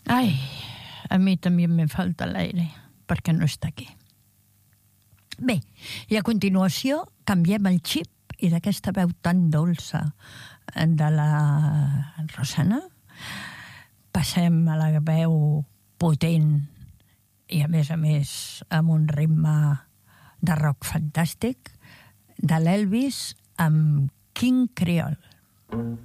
Ai, a mi també me falta l'aire, perquè no està aquí. Bé, i a continuació canviem el xip i d'aquesta veu tan dolça de la Rosana passem a la veu potent i a més amb un ritme de rock fantàstic de l'Elvis amb King Creole.